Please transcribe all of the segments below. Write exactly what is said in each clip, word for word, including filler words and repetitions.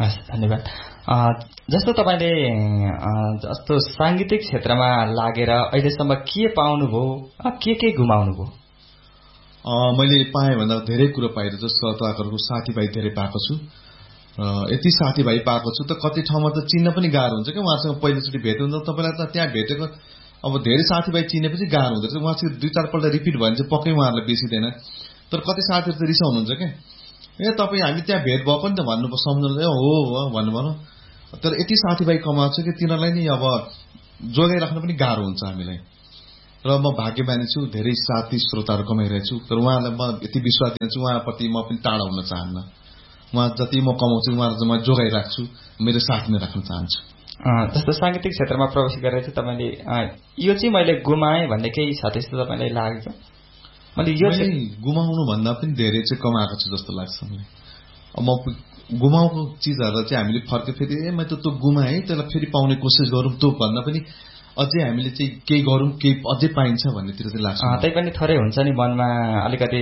हस्, धन्यवाद। जस्तो तपाईँले जस्तो साङ्गीतिक क्षेत्रमा लागेर अहिलेसम्म के पाउनुभयो, के के गुमाउनुभयो? मैले पाएँ भन्दा धेरै कुरो पाइरहेको छु। श्रोताहरूको साथीभाइ धेरै पाएको छु। यति साथीभाइ पाएको छु त कति ठाउँमा त चिन्न पनि गाह्रो हुन्छ क्या। उहाँसँग पहिलोचोटि भेट हुन्छ तपाईँलाई त त्यहाँ भेटेको अब धेरै साथीभाइ चिनेपछि गाह्रो हुँदो रहेछ। उहाँसँग दुई चारपल्ट रिपिट भयो भने चाहिँ पक्कै उहाँहरूलाई बिर्सिँदैन। तर कति साथीहरू त रिसाउनुहुन्छ क्या, ए तपाईँ हामी त्यहाँ भेट भएको नि त भन्नु सम्झनु हो भन्नुभयो। तर यति साथीभाइ कमाएको छु कि तिनीहरूलाई नि अब जोगाइराख्नु पनि गाह्रो हुन्छ हामीलाई। र म भाग्यमानी छु, धेरै साथी श्रोताहरू कमाइरहेको छु। तर उहाँलाई म यति विश्वास दिन्छु, उहाँप्रति म पनि टाढा हुन चाहन्न। उहाँ जति म कमाउँछु उहाँहरू चाहिँ म जोगाइराख्छु, मेरो साथमा राख्न चाहन्छु। जस्तो साङ्गीतिक क्षेत्रमा प्रवेश गरेर चाहिँ तपाईँले यो चाहिँ मैले गुमाएँ भन्ने केही छ त्यस्तो तपाईँलाई लागेको? मैले यो चाहिँ गुमाउनु भन्दा पनि धेरै चाहिँ कमाएको छु जस्तो लाग्छ मलाई। अब म गुमाएको चिजहरू चाहिँ हामीले फर्के फेरि ए मैले त त्यो गुमाएँ त्यसलाई फेरि पाउने कोसिस गरौँ त्यो भन्दा पनि अझै हामीले चाहिँ केही गरौँ, केही अझै पाइन्छ भन्नेतिर चाहिँ लाग्छ। त्यही पनि थोरै हुन्छ नि मनमा अलिकति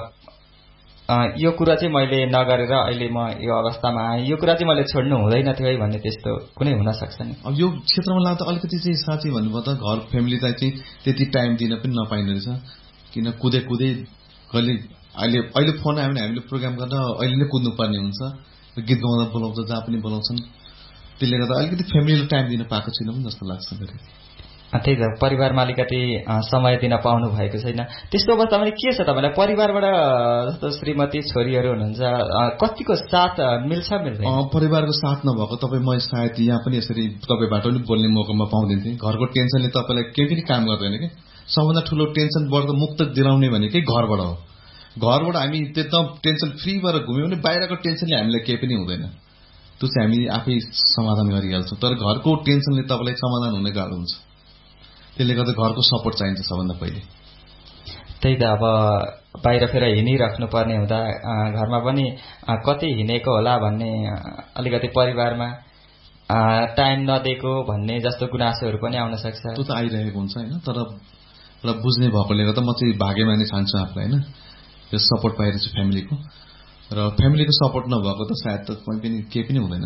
यो कुरा चाहिँ मैले नगरेर अहिले म यो अवस्थामा आएँ, यो कुरा चाहिँ मैले छोड्नु हुँदैन थियो है भन्ने त्यस्तो कुनै हुन सक्छ नि। अब यो क्षेत्रमा लाग्दा अलिकति चाहिँ साँच्चै भन्नुपर्दा घर फ्यामिलीलाई चाहिँ त्यति टाइम दिन पनि नपाइने रहेछ। किन कुदे कुदे कहिले अहिले अहिले फोन आयो भने हामीले प्रोग्राम गर्दा अहिले नै कुद्नुपर्ने हुन्छ। गीत गाउँदा बोलाउँछ, जहाँ पनि बोलाउँछन्। त्यसले गर्दा अलिकति फ्यामिलीलाई टाइम दिन पाएको छैन पनि जस्तो लाग्छ धेरै। त्यही त परिवारमा अलिकति समय दिन पाउनु भएको छैन। त्यस्तो अवस्थामा के छ तपाईँलाई परिवारबाट जस्तो श्रीमती छोरीहरू हुनुहुन्छ कतिको साथ मिल्छ मिल्दैन? परिवारको साथ नभएको तपाईँ म सायद यहाँ पनि यसरी तपाईँबाट पनि बोल्ने मौकामा पाउँदैन थिएँ। घरको टेन्सनले तपाईँलाई केही पनि काम गर्दैन कि। सबभन्दा ठुलो टेन्सनबाट मुक्त दिलाउने भनेकै घरबाट हो। घरबाट हामी एकदम टेन्सन फ्री भएर घुम्यौँ भने बाहिरको टेन्सनले हामीलाई केही पनि हुँदैन। त्यो चाहिँ हामी आफै समाधान गरिहाल्छौँ। तर घरको टेन्सनले तपाईँलाई समाधान हुने गाह्रो हुन्छ। त्यसले गर्दा घरको सपोर्ट चाहिन्छ सबभन्दा पहिले। त्यही त अब बाहिर फेर हिँडिराख्नु पर्ने हुँदा घरमा पनि कति हिँडेको होला भन्ने अलिकति परिवारमा टाइम नदिएको भन्ने जस्तो गुनासोहरू पनि आउन सक्छ। त्यो त आइरहेको हुन्छ होइन। तर र बुझ्ने भएकोले गर्दा म चाहिँ भाग्यमानी ठान्छु आफूलाई होइन। यो सपोर्ट पाइरहेको छु फ्यामिलीको। र फ्यामिलीको सपोर्ट नभएको त सायद त पनि केही पनि हुँदैन।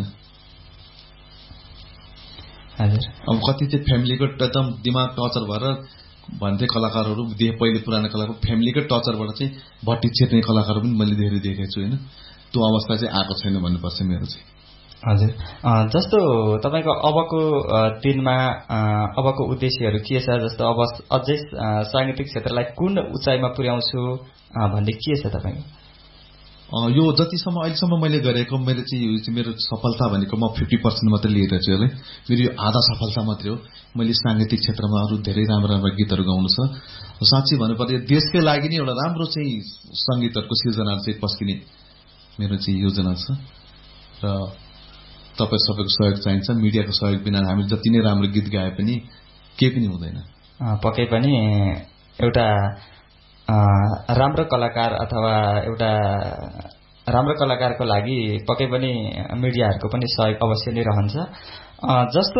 हजुर। अब कति चाहिँ फ्यामिलीको एकदम दिमाग टर्चर भएर भन्थे कलाकारहरू देख पहिले पुरानो कलाकार फ्यामिलीकै टर्चरबाट चाहिँ भट्टी छेर्ने कलाकारहरू पनि मैले धेरै देखेको छु होइन। त्यो अवस्था चाहिँ आएको छैन भन्नुपर्छ मेरो चाहिँ। हजुर। जस्तो तपाईँको अबको दिनमा अबको उद्देश्यहरू के छ? जस्तो अब अझै साङ्गीतिक क्षेत्रलाई कुन उचाइमा पुर्याउँछु भन्ने के छ तपाईँको? यो जतिसम्म अहिलेसम्म मैले गरेको मेरो चाहिँ यो चाहिँ मेरो सफलता भनेको म फिफ्टी पर्सेन्ट मात्रै लिएर छु है। मेरो यो आधा सफलता मात्रै हो। मैले साङ्गीतिक क्षेत्रमा अरू धेरै राम्रो राम्रो गीतहरू गाउनु छ। साँच्चै भन्नुपर्दा देशकै लागि नै एउटा राम्रो चाहिँ सङ्गीतहरूको सिर्जना चाहिँ पस्किने मेरो चाहिँ योजना छ। र तपाईँ सबैको सहयोग चाहिन्छ। मिडियाको सहयोग बिना हामी जति नै राम्रो गीत गाए पनि केही पनि हुँदैन। पक्कै पनि एउटा राम्रो कलाकार अथवा एउटा राम्रो कलाकारको लागि पक्कै पनि मिडियाहरूको पनि सहयोग अवश्य नै रहन्छ। जस्तो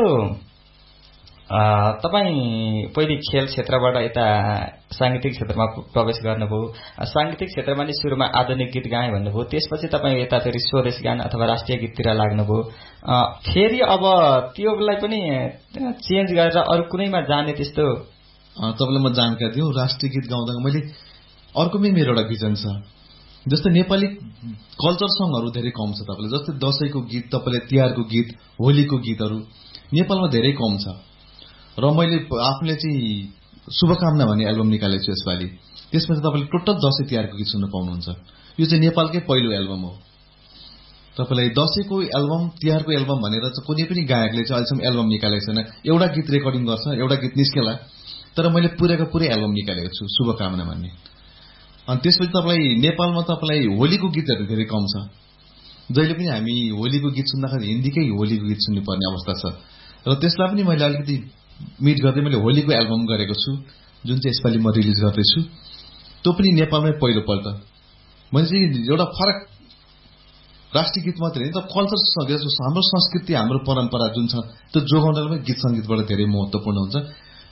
तपाईँ पहिले खेल क्षेत्रबाट यता साङ्गीतिक क्षेत्रमा प्रवेश गर्नुभयो। साङ्गीतिक क्षेत्रमा नै सुरुमा आधुनिक गीत गाएँ भन्नुभयो, त्यसपछि तपाईँ यता फेरि स्वदेश गान अथवा राष्ट्रिय गीततिर लाग्नुभयो। फेरि अब त्योलाई पनि चेन्ज गरेर अरू कुनैमा जाने त्यस्तो तपाईँलाई म जानकारी दिउँ। राष्ट्रिय गीत गाउँदा मैले अर्कोमै मेरो एउटा भिजन छ। जस्तै नेपाली कल्चर सङ्गहरू धेरै कम छ तपाईँले। जस्तै दसैँको गीत, तपाईँले तिहारको गीत, होलीको गीतहरू नेपालमा धेरै कम छ। र मैले आफूले चाहिँ शुभकामना भन्ने एल्बम निकालेको छु यसपालि। त्यसमा चाहिँ तपाईँले टोटल दसैँ तिहारको गीत सुन्न पाउनुहुन्छ। यो चाहिँ नेपालकै पहिलो एल्बम हो। तपाईँलाई दसैँको एल्बम, तिहारको एल्बम भनेर चाहिँ कुनै पनि गायकले चाहिँ अहिलेसम्म एल्बम निकालेको छैन। एउटा गीत रेकर्डिङ गर्छ, एउटा गीत निस्केला, तर मैले पुरैको पुरै एल्बम निकालेको छु शुभकामना भन्ने। अनि त्यसपछि तपाईँलाई नेपालमा तपाईँलाई होलीको गीतहरू धेरै कम छ। जहिले पनि हामी होलीको गीत सुन्दाखेरि हिन्दीकै होलीको गीत सुन्नुपर्ने अवस्था छ। र त्यसलाई पनि मैले अलिकति मिट गर्दै मैले होलीको एल्बम गरेको छु, जुन चाहिँ यसपालि म रिलिज गर्दैछु। त्यो पनि नेपालमै पहिलोपल्ट। मैले चाहिँ एउटा फरक राष्ट्रिय गीत मात्रै होइन, तर कल्चर हाम्रो संस्कृति, हाम्रो परम्परा जुन छ त्यो जोगाउनलाई पनि गीत सङ्गीतबाट धेरै महत्त्वपूर्ण हुन्छ।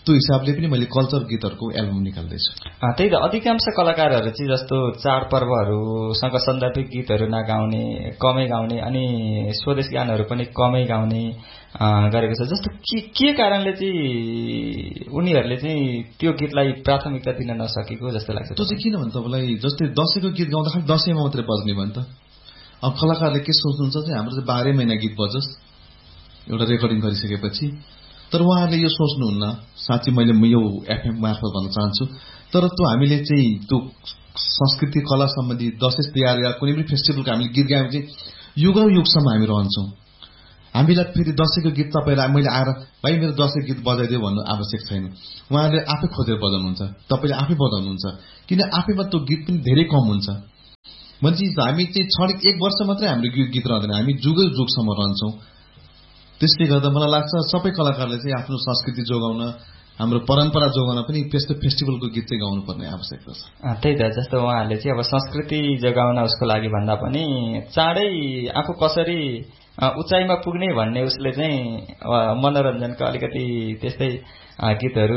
त्यो हिसाबले पनि मैले कल्चर गीतहरूको एल्बम निकाल्दैछु। त्यही त अधिकांश कलाकारहरू चाहिँ जस्तो चाडपर्वहरूसँग सन्दर्भिक गीतहरू नगाउने, कमै गाउने, अनि स्वदेश गानहरू पनि कमै गाउने गरेको छ। जस्तो के के कारणले चाहिँ उनीहरूले चाहिँ त्यो गीतलाई प्राथमिकता दिन नसकेको जस्तो लाग्छ? त्यो चाहिँ किन भन्छ तपाईँलाई, जस्तै दसैँको गीत गाउँदाखेरि दसैँमा मात्रै बज्ने भयो नि त। अब कलाकारले के सोच्नुहुन्छ चाहिँ हाम्रो चाहिँ बाह्रै महिना गीत बजोस् एउटा रेकर्डिङ गरिसकेपछि। तर उहाँहरूले यो सोच्नुहुन्न, साँच्ची मैले यो एफएम मार्फत भन्न चाहन्छु। तर त्यो हामीले चाहिँ त्यो संस्कृति कला सम्बन्धी दसैँ तिहार या कुनै पनि फेस्टिभलको हामीले गीत गायौँ चाहिँ युगौँ युगसम्म हामी रहन्छौँ। हामीलाई फेरि दसैँको गीत तपाईँलाई मैले आएर भाइ मेरो दसैँ गीत बजाइदियो भन्नु आवश्यक छैन। उहाँहरूले आफै खोजेर बजाउनुहुन्छ, तपाईँले आफै बजाउनुहुन्छ, किन आफैमा त्यो गीत पनि धेरै कम हुन्छ। भनेपछि हामी चाहिँ क्षणिक एक वर्ष मात्रै हाम्रो गीत रहँदैन, हामी जुगै जुगसम्म रहन्छौँ। त्यसले गर्दा मलाई लाग्छ सबै कलाकारले चाहिँ आफ्नो संस्कृति जोगाउन, हाम्रो परम्परा जोगाउन पनि त्यस्तो फेस्टिभलको गीत चाहिँ गाउनुपर्ने आवश्यकता छ। त्यही त, जस्तो उहाँहरूले चाहिँ अब संस्कृति जोगाउन उसको लागि भन्दा पनि चाँडै आफू कसरी उचाइमा पुग्ने भन्ने उसले चाहिँ मनोरञ्जनका अलिकति त्यस्तै गीतहरू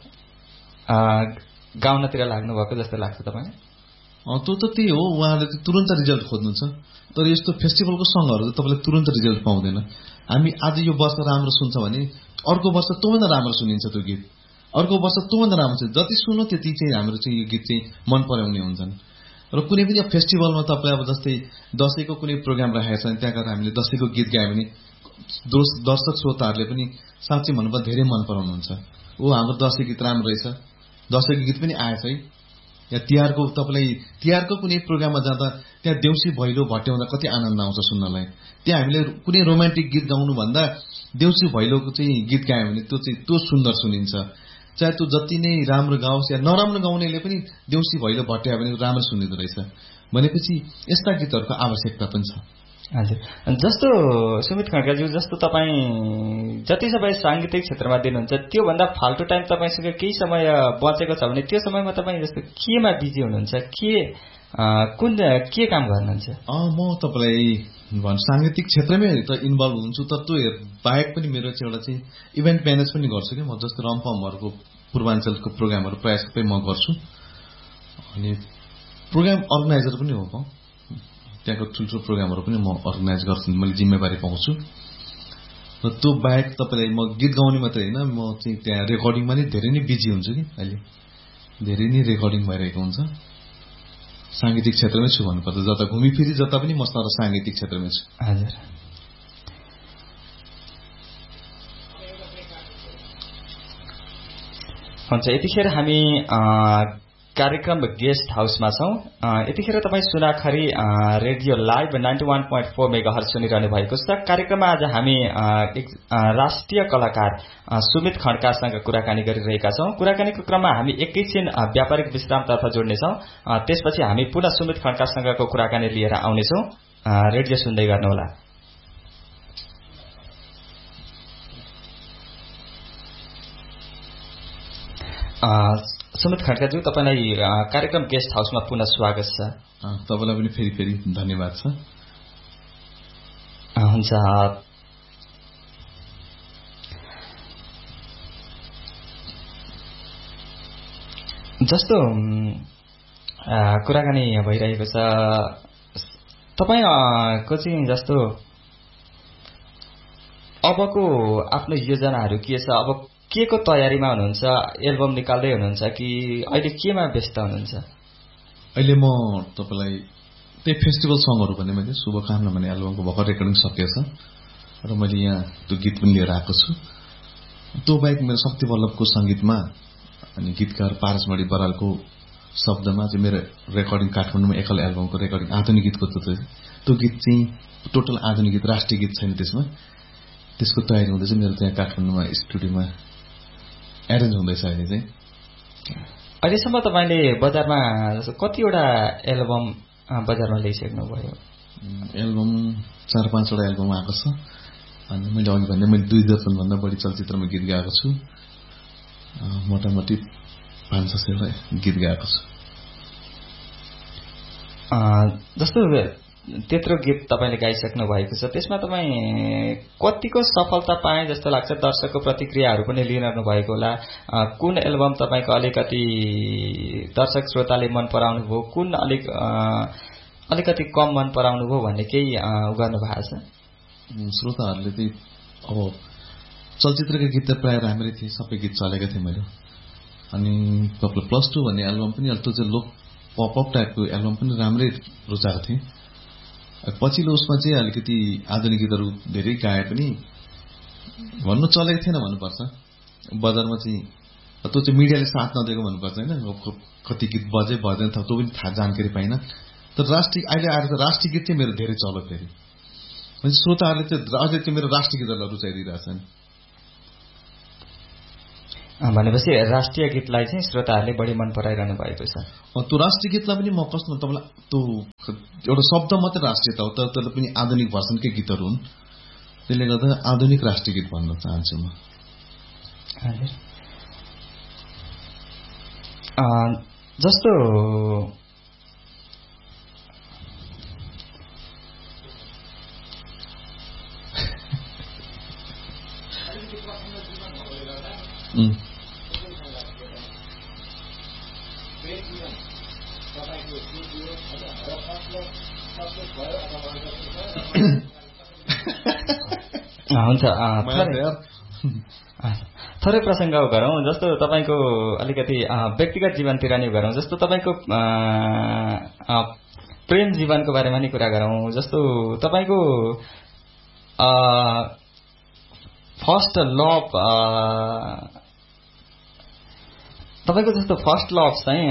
गाउनतिर लाग्नु भएको जस्तो लाग्छ तपाईँ? त्यो त त्यही हो, उहाँहरूले चाहिँ तुरन्त रिजल्ट खोज्नुहुन्छ। तर यस्तो फेस्टिभलको सङ्गहरू त तपाईँले तुरन्त रिजल्ट पाउँदैन। हामी आज यो वर्ष राम्रो सुन्छ भने अर्को वर्ष त्योभन्दा राम्रो सुनिन्छ त्यो गीत, अर्को वर्ष त्योभन्दा राम्रो सुन्छ। जति सुन्यो त्यति चाहिँ हाम्रो चाहिँ यो गीत चाहिँ मन पराउने हुन्छन्। र कुनै पनि फेस्टिभलमा तपाईँ अब जस्तै दसैँको कुनै प्रोग्राम राखेको छ भने त्यहाँ गएर हामीले दसैँको गीत गायो भने दर्शक श्रोताहरूले पनि साँच्चै भन्नुपर्दा धेरै मन पराउनुहुन्छ। ओ हाम्रो दसैँ गीत राम्रो रहेछ, दसैँको गीत पनि आएछ है। या तिहारको तपाईँलाई तिहारको कुनै प्रोग्राममा जाँदा त्यहाँ देउसी भैलो भट्याउँदा कति आनन्द आउँछ सुन्नलाई। त्यहाँ हामीले कुनै रोमान्टिक गीत गाउनुभन्दा देउसी भैलोको चाहिँ गीत गायो भने त्यो चाहिँ त्यो सुन्दर सुनिन्छ। चाहे त्यो जति नै राम्रो गाओस् या नराम्रो गाउनेले पनि देउसी भैलो भट्यायो भने राम्रो सुनिँदो रहेछ। भनेपछि यस्ता गीतहरूको आवश्यकता पनि छ। हजुर, जस्तो सुमित खड्काज्यू, जस्तो तपाईँ जति समय साङ्गीतिक क्षेत्रमा दिनुहुन्छ त्योभन्दा फाल्टु टाइम तपाईँसँग केही समय बचेको छ भने त्यो समयमा तपाईँ जस्तो केमा बिजी हुनुहुन्छ, के कुन के काम गर्नुहुन्छ? म तपाईँलाई भन्नु साङ्गीतिक क्षेत्रमै त इन्भल्भ हुन्छु, तर त्यो बाहेक पनि मेरो चाहिँ एउटा चाहिँ इभेन्ट म्यानेज पनि गर्छु कि म। जस्तो रम्फमहरूको पूर्वाञ्चलको प्रोग्रामहरू प्रायः सबै म गर्छु, अनि प्रोग्राम अर्गनाइजर पनि हो म। त्यहाँको ठुल्ठुलो प्रोग्रामहरू पनि म अर्गनाइज गर्छु, मैले जिम्मेवारी पाउँछु। र त्यो बाहेक तपाईँलाई म गीत गाउने मात्रै होइन, म चाहिँ त्यहाँ रेकर्डिङमा नै धेरै नै बिजी हुन्छु कि अहिले धेरै नै रेकर्डिङ भइरहेको हुन्छ। साङ्गीतिक क्षेत्रमै छु भन्नुपर्दा, जता घुमिफिरी जता पनि म तर साङ्गीतिक क्षेत्रमै छु। हजुर, हुन्छ। यतिखेर हामी कार्यक्रम गेस्ट हाउसमा छौं। यतिखेर तपाईँ सुनाखरी radio live ninety one point four megahertz सुनिरहनु भएको छ। कार्यक्रममा आज हामी एक राष्ट्रिय कलाकार सुमित खड्कासँग कुराकानी गरिरहेका छौं। कुराकानीको क्रममा हामी एकैछिन व्यापारिक विश्रामतर्फ जोड्नेछौं। त्यसपछि हामी पुनः सुमित खड्कासँगको कुराकानी लिएर आउनेछौं। रेडियो सुन्दै गर्नुहोला। सुमित खड्काज्यू, तपाईलाई कार्यक्रम गेस्ट हाउसमा पुनः स्वागत छ। तपाईलाई पनि फेरि फेरि धन्यवाद छ। हुन्छ, जस्तो कुराकानी भइरहेको छ तपाईको चाहिँ जस्तो अबको आफ्नो योजनाहरू के छ? अब के को तयारीमा हुनुहुन्छ? एल्बम निकाल्दै हुनुहुन्छ कि अहिले केमा व्यस्त हुनुहुन्छ? अहिले म तपाईलाई त्यही फेस्टिभल सङहरू भन्ने मैले शुभकामना भन्ने एल्बमको भर्खर रेकर्डिङ सकिएको छ र मैले यहाँ त्यो गीत पनि लिएर आएको छु। त्यो बाहेक मेरो शक्ति वल्लभको संगीतमा अनि गीतकार पारसमणि बरालको शब्दमा चाहिँ मेरो रेकर्डिङ काठमाडौँमा एकल एल्बमको रेकर्डिङ आधुनिक गीतको त्यो गीत चाहिँ टोटल आधुनिक गीत, राष्ट्रिय गीत छैन त्यसमा। त्यसको तयारी हुँदैछ मेरो त्यहाँ काठमाडौँमा स्टुडियोमा एरेन्ज हुँदैछ अहिले चाहिँ। अहिलेसम्म तपाईँले बजारमा कतिवटा एल्बम बजारमा ल्याइसक्नु भयो? एल्बम चार पाँचवटा एल्बम आएको छ। अनि मैले अघि भन्दा मैले दुई दर्जनभन्दा बढी चलचित्रमा गीत गाएको छु। मोटामोटी पाँच छ सयवटा गीत गाएको छु। जस्तो त्यत्रो गीत तपाईँले गाइसक्नु भएको छ, त्यसमा तपाईँ कतिको सफलता पाए जस्तो लाग्छ? दर्शकको प्रतिक्रियाहरू पनि लिइरहनु भएको होला। कुन एल्बम तपाईँको अलिकति दर्शक श्रोताले मन पराउनु भयो, कुन अलिक अलिकति कम मन पराउनु भयो भन्ने केही गर्नु भएको छ? श्रोताहरूले चाहिँ अब चलचित्रका गीत त प्रायः राम्रै थिए, सबै गीत चलेका थिए मैले। अनि तपाईँले प्लस टू भन्ने एल्बम पनि त्यो चाहिँ लोक पपअप टाइपको एल्बम पनि राम्रै रुचाएको थिएँ। पछिल्लो उसमा चाहिँ अलिकति आधुनिक गीतहरू धेरै गाए पनि भन्नु चलेको थिएन भन्नुपर्छ। बजारमा चाहिँ त्यो चाहिँ मिडियाले साथ नदिएको भन्नुपर्छ होइन। कति गीत बजे बजेन त्यो पनि थाहा जानकारी पाइन। तर राष्ट्रिय अहिले आएर त राष्ट्रिय गीत चाहिँ मेरो धेरै चल्यो फेरि। श्रोताहरूले चाहिँ अझै त्यो मेरो राष्ट्रिय गीतहरूलाई रुचाइदिइरहेछन्। भनेपछि राष्ट्रिय गीतलाई चाहिँ श्रोताहरूले बढी मन पराइरहनु भएको छ। त्यो राष्ट्रिय गीतलाई पनि म कस्तो तपाईँलाई त्यो एउटा शब्द मात्रै राष्ट्रियता हो, तर त्यसले पनि आधुनिक भर्सनकै गीतहरू हुन्। त्यसले गर्दा आधुनिक राष्ट्रिय गीत भन्न चाहन्छु म। जस्तो हुन्छ थोरै प्रसङ्ग गरौँ। जस्तो तपाईँको अलिकति व्यक्तिगत जीवनतिर नै गरौँ। जस्तो तपाईँको प्रेम जीवनको बारेमा नै कुरा गरौँ। जस्तो तपाईँको फर्स्ट लभ तपाईँको जस्तो फर्स्ट लभ चाहिँ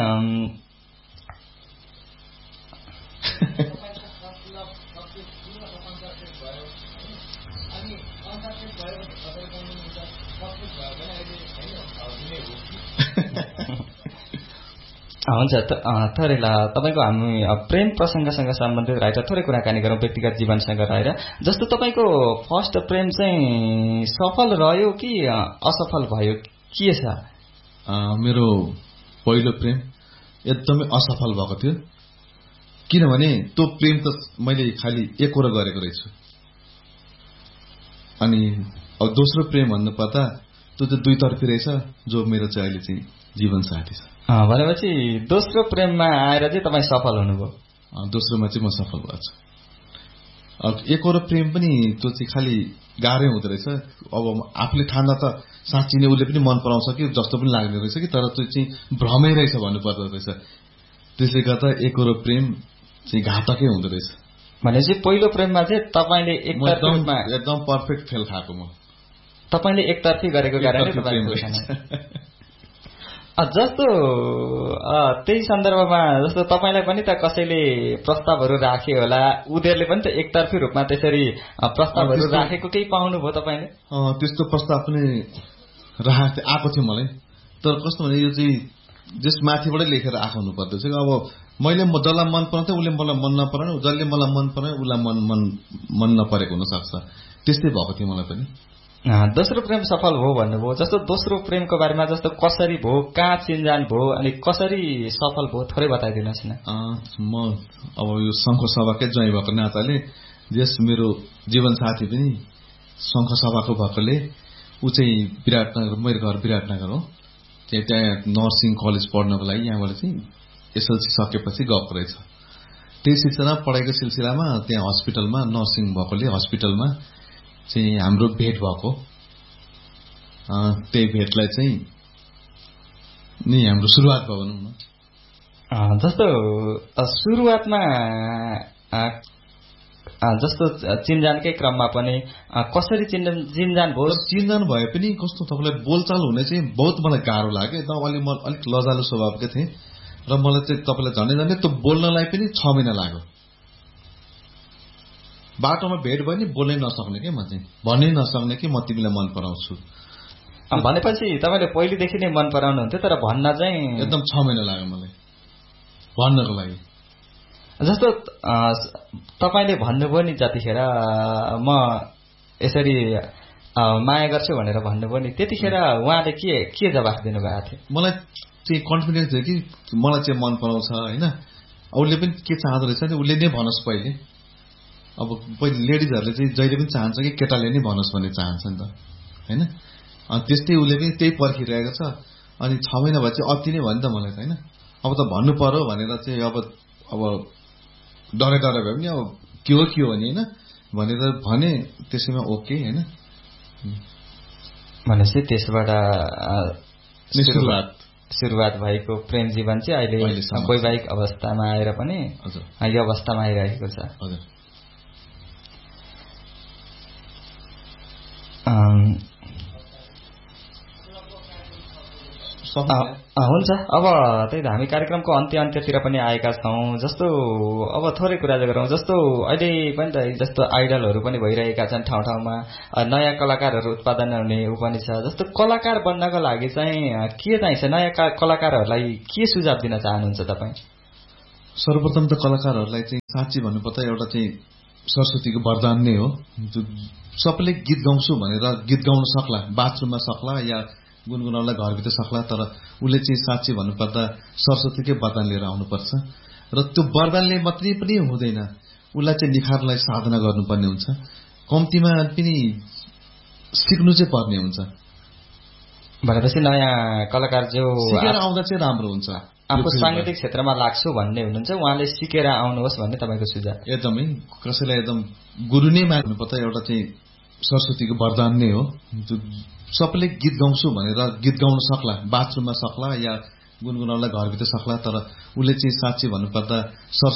हुन्छ थोरै ल तपाईँको हामी प्रेम प्रसङ्गसँग सम्बन्धित रहेर थोरै कुराकानी गरौँ व्यक्तिगत जीवनसँग रहेर। जस्तो तपाईँको फर्स्ट प्रेम चाहिँ सफल रह्यो कि असफल भयो, के छ? मेरो पहिलो प्रेम एकदमै असफल भएको थियो। किनभने त्यो प्रेम त मैले खालि एकहोरो गरेको रहेछु। अनि अब दोस्रो प्रेम भन्नु पर्दा त्यो चाहिँ दुईतर्फी रहेछ, जो मेरो चाहिँ अहिले चाहिँ जीवन साथी छ। भनेपछि दोस्रो प्रेममा आएर चाहिँ तपाईँ सफल हुनुभयो? दोस्रोमा चाहिँ म सफल भएको छु। अब एकहोरो प्रेम पनि त्यो चाहिँ खालि गाह्रै हुँदो रहेछ। अब आफूले ठान्दा त साँच्ची नै उसले पनि मन पराउँछ कि जस्तो पनि लाग्ने रहेछ कि, तर त्यो चाहिँ भ्रमै रहेछ भन्नुपर्दो रहेछ। त्यसले गर्दा एकहोरो प्रेम चाहिँ घातकै हुँदो रहेछ। भनेपछि पहिलो प्रेममा चाहिँ तपाईँले एकदम पर्फेक्ट फेल खाएको म। तपाईँले एकतर्फी गरेको कारणले जस्तो त्यही सन्दर्भमा जस्तो तपाईँलाई पनि त कसैले प्रस्तावहरू राखे होला, उनीहरूले पनि त एकतर्फी रूपमा त्यसरी प्रस्तावहरू राखेको केही पाउनुभयो तपाईँले? त्यस्तो प्रस्ताव पनि राखेको आएको थियो मलाई। तर कस्तो भने यो चाहिँ जस माथिबाटै लेखेर आएको हुनु पर्दछ। अब मैले जसलाई मन पराउँथेँ उसले मलाई मन नपराउने, जसले मलाई मन पराउने उसलाई मन मन मन नपरेको हुनसक्छ। त्यस्तै भएको थियो मलाई पनि। दोस्रो प्रेम सफल भयो भन्नुभयो। जस्तो दोस्रो प्रेमको बारेमा जस्तो कसरी भयो, कहाँ चिनजान भयो, अनि कसरी सफल भयो थोरै बताइदिनुहोस् न। म अब यो शङ्ख सभाकै ज्वाइँ भएको नाताले जस मेरो जीवन साथी पनि शङ्ख सभाको भएकोले ऊ चाहिँ विराटनगर, मेरो घर विराटनगर हो। त्यहाँ त्यहाँ नर्सिङ कलेज पढ्नको लागि यहाँबाट चाहिँ एसएलसी सकेपछि गएको रहेछ। त्यही सिलसिला पढाइको सिलसिलामा त्यहाँ हस्पिटलमा नर्सिङ भएकोले हस्पिटलमा चाहिँ हाम्रो भेट भएको। त्यही भेटलाई चाहिँ नि हाम्रो सुरुवात भयो भनौँ न। जस्तो सुरुवातमा जस्तो चिनजानकै क्रममा पनि कसरी चिनजान भयो? चिनजान भए पनि कस्तो तपाईँलाई बोलचाल हुने चाहिँ बहुत मलाई गाह्रो लाग्यो। एकदम अलि म अलिक लजालु स्वभावकै थिएँ र मलाई चाहिँ तपाईँलाई झन्डै झन्डै त्यो बोल्नलाई पनि छ महिना लाग्यो। बाटोमा भेट भयो नि बोल्नै नसक्ने कि म चाहिँ भन्नै नसक्ने कि म तिमीलाई मन पराउँछु भनेपछि तपाईँले पहिलेदेखि नै मन पराउनुहुन्थ्यो, तर भन्न चाहिँ एकदम छ महिना लाग्यो मलाई भन्नको लागि। जस्तो तपाईँले भन्नुभयो नि जतिखेर म यसरी माया गर्छु भनेर भन्नुभयो नि, त्यतिखेर उहाँले के के जवाफ दिनुभएको थियो? मलाई चाहिँ कन्फिडेन्स थियो कि मलाई चाहिँ मन पराउँछ होइन। उसले पनि के चाहँदो रहेछ नि उसले नै भनोस् पहिले अब पहिले लेडिजहरूले चाहिँ जहिले पनि चाहन्छ कि केटाले नै भनोस् भन्ने चाहन्छ नि त हैन। अनि त्यस्तै उसले पनि त्यही पर्खिरहेको छ। अनि छ महिना भए चाहिँ अति नै भयो नि त मलाई त हैन। अब त भन्नु पर्यो भनेर चाहिँ अब अब डरे डरे भए पनि अब के हो के हो नि हैन भनेर भने त्यसैमा ओके हैन। भनेपछि त्यसबाट सुरुवात सुरुवात भएको प्रेम जीवन चाहिँ अहिले वैवाहिक अवस्थामा आएर पनि यो अवस्थामा आइरहेको छ। हजुर। हुन्छ। अब त्यही त हामी कार्यक्रमको अन्त्य अन्त्यतिर पनि आएका छौँ। जस्तो अब थोरै कुरा गरौँ। जस्तो अहिले पनि त जस्तो आइडलहरू पनि भइरहेका छन् ठाउँ ठाउँमा, नयाँ कलाकारहरू उत्पादन हुने ऊ पनि छ। जस्तो कलाकार बन्नको लागि चाहिँ के चाहिन्छ? नयाँ कलाकारहरूलाई के सुझाव दिन चाहनुहुन्छ तपाईँ? सर्वप्रथम त कलाकारहरूलाई चाहिँ साँच्ची भन्नुपर्दा एउटा चाहिँ सरस्वतीको वरदान नै हो। सबैले गीत गाउँछु भनेर गीत गाउन सक्ला, बाथरुममा सक्ला या गुनगुनाउनलाई घरभित्र सक्ला, तर उसले चाहिँ साँच्ची भन्नुपर्दा सरस्वतीकै वरदान लिएर आउनुपर्छ। र त्यो वरदानले मात्रै पनि हुँदैन, उसलाई चाहिँ निखार्नलाई साधना गर्नुपर्ने हुन्छ। कम्तीमा पनि सिक्नु चाहिँ पर्ने हुन्छ। भनेपछि नयाँ कलाकार जो सिकेर आउँदा चाहिँ राम्रो हुन्छ। आफू सांगीतिक क्षेत्रमा लाग्छु भन्ने हुनुहुन्छ, उहाँले सिकेर आउनुहोस् भन्ने तपाईँको सुझाव? एकदमै कसैलाई एकदम गुरु नै मान्नु पर्दा एउटा चाहिँ सरस्वतीको वरदान नै हो। सबैले गीत गाउँछु भनेर गीत गाउन सक्ला, बाथरुममा सक्ला या गुनगुनाउनलाई घरभित्र सक्ला, तर उसले चाहिँ साँच्ची भन्नुपर्दा सरस्वती